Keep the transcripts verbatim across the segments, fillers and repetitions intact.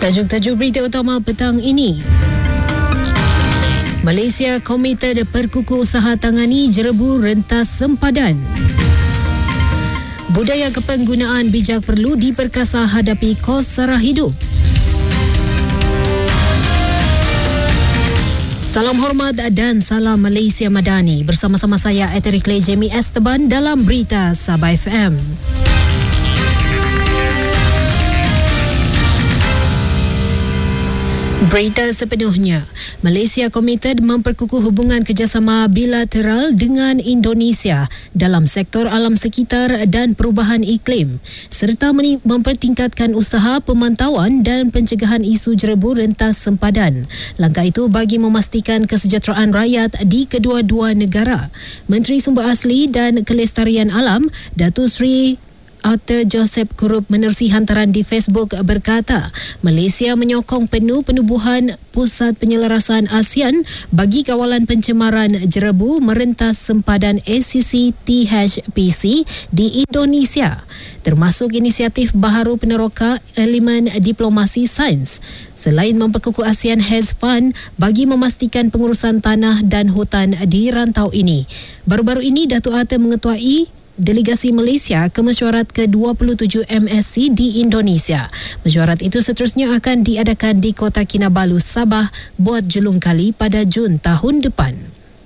Tajuk-tajuk berita utama petang ini. Malaysia komited perkukuh usaha tangani jerebu rentas sempadan. Budaya kepenggunaan bijak perlu diperkasa hadapi kos sara hidup. Salam hormat dan salam Malaysia Madani. Bersama-sama saya Eterikle Jamie Esteban dalam Berita Sabah F M. Berita sepenuhnya. Malaysia komited memperkukuh hubungan kerjasama bilateral dengan Indonesia dalam sektor alam sekitar dan perubahan iklim serta mempertingkatkan usaha pemantauan dan pencegahan isu jerebu rentas sempadan. Langkah itu bagi memastikan kesejahteraan rakyat di kedua-dua negara. Menteri Sumber Asli dan Kelestarian Alam, Datuk Seri Arthur Joseph Kurup menerusi hantaran di Facebook berkata, Malaysia menyokong penuh penubuhan Pusat Penyelarasan ASEAN bagi kawalan pencemaran jerebu merentas sempadan A C C T H P C di Indonesia, termasuk inisiatif baharu peneroka elemen diplomasi sains. Selain memperkukuh ASEAN Hedge Fund bagi memastikan pengurusan tanah dan hutan di rantau ini. Baru-baru ini Datuk Arthur mengetuai Delegasi Malaysia ke mesyuarat ke dua puluh tujuh M S C di Indonesia. Mesyuarat itu seterusnya akan diadakan di Kota Kinabalu, Sabah buat julung kali pada Jun tahun depan.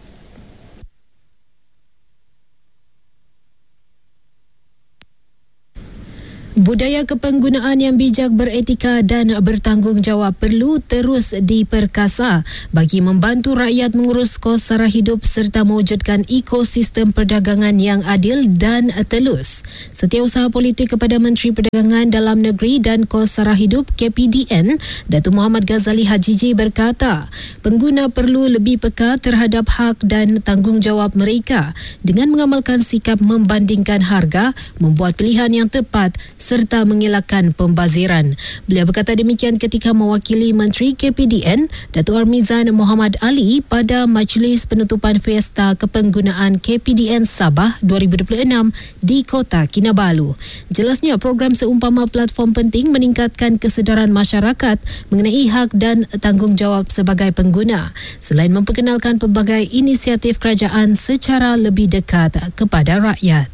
Budaya kepenggunaan yang bijak, beretika dan bertanggungjawab perlu terus diperkasa bagi membantu rakyat mengurus kos sara hidup serta mewujudkan ekosistem perdagangan yang adil dan telus. Setiausaha politik kepada Menteri Perdagangan Dalam Negeri dan Kos Sara Hidup K P D N, Datuk Muhammad Ghazali Hajiji berkata, pengguna perlu lebih peka terhadap hak dan tanggungjawab mereka dengan mengamalkan sikap membandingkan harga, membuat pilihan yang tepat serta mengelakkan pembaziran. Beliau berkata demikian ketika mewakili Menteri K P D N, Datuk Armizan Muhammad Ali pada majlis penutupan Fiesta Kepenggunaan K P D N Sabah dua ribu dua puluh enam di Kota Kinabalu. Jelasnya program seumpama platform penting meningkatkan kesedaran masyarakat mengenai hak dan tanggungjawab sebagai pengguna, selain memperkenalkan pelbagai inisiatif kerajaan secara lebih dekat kepada rakyat.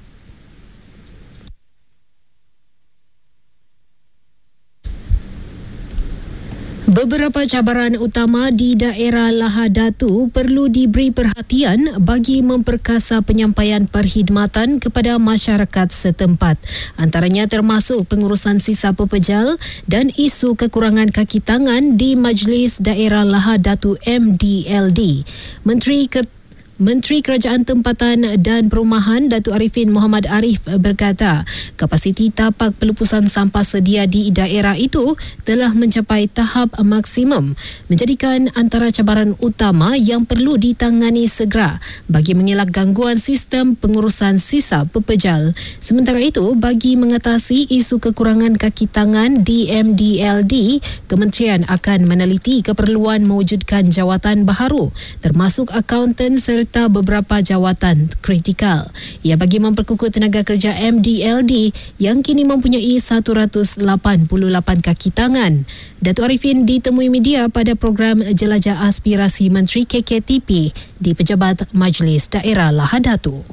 Beberapa cabaran utama di daerah Lahadatu perlu diberi perhatian bagi memperkasa penyampaian perkhidmatan kepada masyarakat setempat. Antaranya termasuk pengurusan sisa pepejal dan isu kekurangan kaki tangan di Majlis Daerah Lahadatu M D L D. Menteri Ket Menteri Kerajaan Tempatan dan Perumahan Datuk Arifin Muhammad Arif berkata, kapasiti tapak pelupusan sampah sedia di daerah itu telah mencapai tahap maksimum, menjadikan antara cabaran utama yang perlu ditangani segera bagi mengelak gangguan sistem pengurusan sisa pepejal. Sementara itu, bagi mengatasi isu kekurangan kaki tangan di M D L D, Kementerian akan meneliti keperluan mewujudkan jawatan baharu, termasuk akaunten serta serta beberapa jawatan kritikal. Ia bagi memperkukuh tenaga kerja M D L D yang kini mempunyai seratus lapan puluh lapan kaki tangan. Datuk Arifin ditemui media pada program Jelajah Aspirasi Menteri K K T P di Pejabat Majlis Daerah Lahadatu.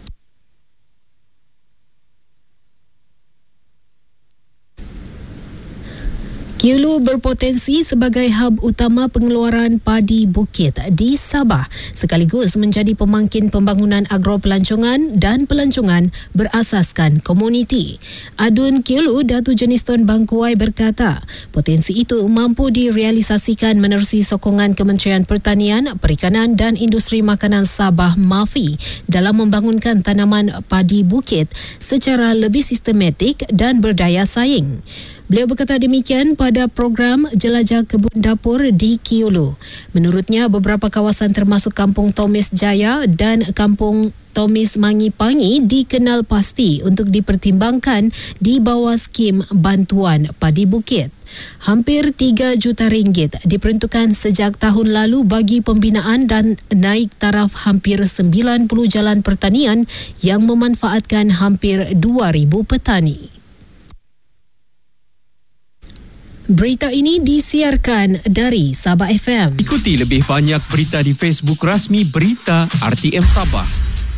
Kiulu berpotensi sebagai hub utama pengeluaran padi bukit di Sabah, sekaligus menjadi pemangkin pembangunan agropelancongan dan pelancongan berasaskan komuniti. Adun Kiulu Datuk Jeniston Bangkuai berkata, potensi itu mampu direalisasikan menerusi sokongan Kementerian Pertanian, Perikanan dan Industri Makanan Sabah M A F I dalam membangunkan tanaman padi bukit secara lebih sistematik dan berdaya saing. Beliau berkata demikian pada program Jelajah Kebun Dapur di Kiulu. Menurutnya, beberapa kawasan termasuk Kampung Tomis Jaya dan Kampung Tomis Mangipangi dikenal pasti untuk dipertimbangkan di bawah skim bantuan padi bukit. Hampir tiga juta ringgit diperuntukkan sejak tahun lalu bagi pembinaan dan naik taraf hampir sembilan puluh jalan pertanian yang memanfaatkan hampir dua ribu petani. Berita ini disiarkan dari Sabah F M. Ikuti lebih banyak berita di Facebook rasmi Berita R T M Sabah.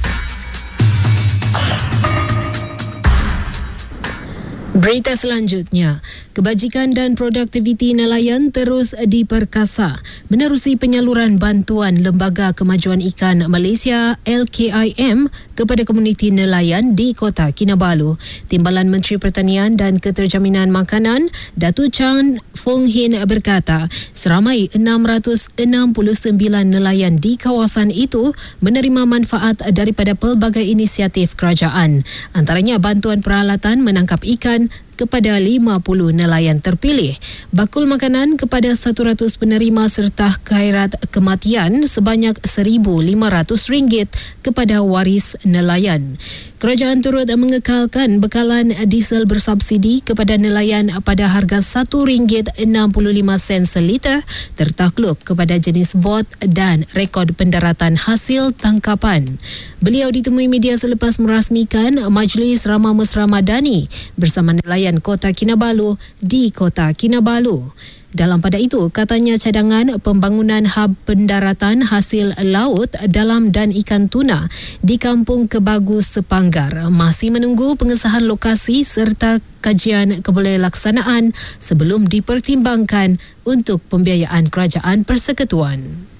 Berita selanjutnya, kebajikan dan produktiviti nelayan terus diperkasa menerusi penyaluran bantuan Lembaga Kemajuan Ikan Malaysia L K I M kepada komuniti nelayan di Kota Kinabalu. Timbalan Menteri Pertanian dan Keterjaminan Makanan, Datuk Chan Fong Hin berkata, seramai enam ratus enam puluh sembilan nelayan di kawasan itu menerima manfaat daripada pelbagai inisiatif kerajaan. Antaranya bantuan peralatan menangkap ikan kepada lima puluh nelayan terpilih, bakul makanan kepada seratus penerima serta khairat kematian sebanyak seribu lima ratus ringgit kepada waris nelayan. Kerajaan turut mengekalkan bekalan diesel bersubsidi kepada nelayan pada harga satu ringgit enam puluh lima sen seliter tertakluk kepada jenis bot dan rekod pendaratan hasil tangkapan. Beliau ditemui media selepas merasmikan Majlis Ramah Mesra Madani bersama nelayan Kota Kinabalu di Kota Kinabalu. Dalam pada itu, katanya cadangan pembangunan hub pendaratan hasil laut dalam dan ikan tuna di Kampung Kebagus Sepanggar masih menunggu pengesahan lokasi serta kajian kebolehbelaksanaan sebelum dipertimbangkan untuk pembiayaan Kerajaan Persekutuan.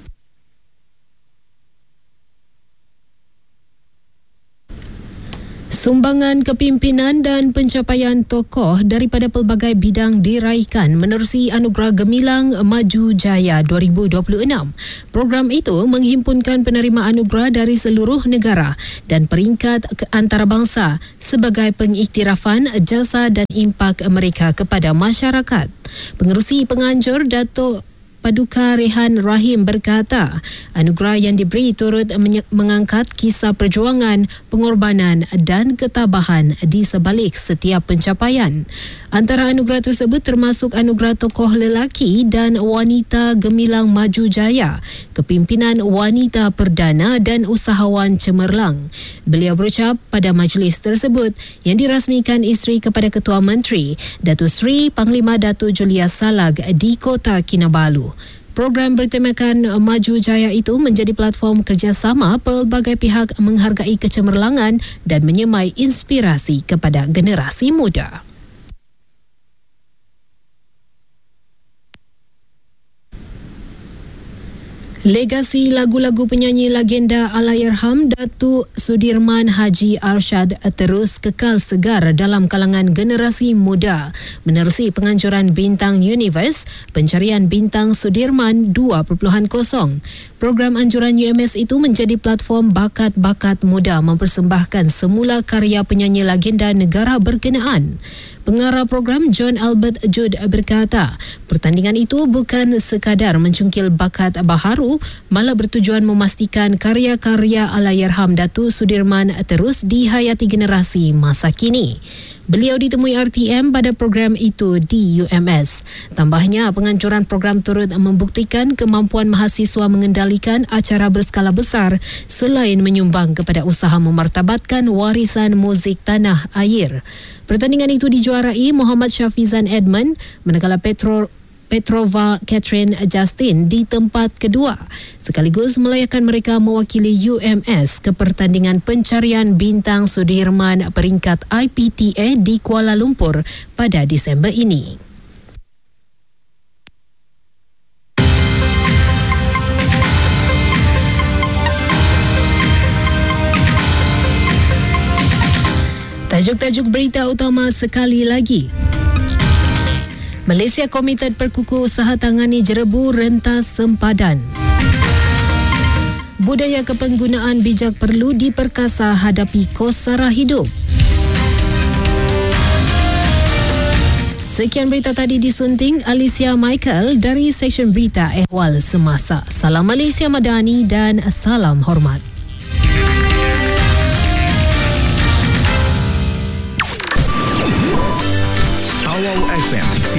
Sumbangan kepimpinan dan pencapaian tokoh daripada pelbagai bidang diraihkan menerusi Anugerah Gemilang Maju Jaya dua ribu dua puluh enam. Program itu menghimpunkan penerima anugerah dari seluruh negara dan peringkat antarabangsa sebagai pengiktirafan jasa dan impak mereka kepada masyarakat. Pengerusi penganjur Datuk Paduka Rehan Rahim berkata, anugerah yang diberi turut mengangkat kisah perjuangan, pengorbanan dan ketabahan di sebalik setiap pencapaian. Antara anugerah tersebut termasuk anugerah tokoh lelaki dan wanita Gemilang Maju Jaya, kepimpinan wanita perdana dan usahawan cemerlang. Beliau berucap pada majlis tersebut yang dirasmikan isteri kepada Ketua Menteri, Datuk Seri Panglima Datuk Julia Salag di Kota Kinabalu. Program bertemakan Maju Jaya itu menjadi platform kerjasama pelbagai pihak menghargai kecemerlangan dan menyemai inspirasi kepada generasi muda. Legasi lagu-lagu penyanyi legenda Allahyarham Datuk Sudirman Haji Arshad terus kekal segar dalam kalangan generasi muda menerusi penganjuran Bintang Universe Pencarian Bintang Sudirman dua titik kosong. Program anjuran U M S itu menjadi platform bakat-bakat muda mempersembahkan semula karya penyanyi legenda negara berkenaan. Pengarah program John Albert Jude berkata, pertandingan itu bukan sekadar mencungkil bakat baharu, malah bertujuan memastikan karya-karya Allahyarham Datuk Sudirman terus dihayati generasi masa kini. Beliau ditemui R T M pada program itu di U M S. Tambahnya, penganjuran program turut membuktikan kemampuan mahasiswa mengendalikan acara berskala besar selain menyumbang kepada usaha memartabatkan warisan muzik tanah air. Pertandingan itu dijuarai Muhammad Syafizan Edmund manakala Petro Petrova Catherine Justin di tempat kedua, sekaligus melayakan mereka mewakili U M S ke pertandingan pencarian Bintang Sudirman peringkat I P T A di Kuala Lumpur pada Disember ini. Tajuk-tajuk berita utama sekali lagi. Malaysia komited perkukuh usaha tangani jerebu rentas sempadan. Budaya kepenggunaan bijak perlu diperkasa hadapi kos sara hidup. Sekian berita tadi disunting Alicia Michael dari Seksyen Berita Ehwal Semasa. Salam Malaysia Madani dan salam hormat. Awau F M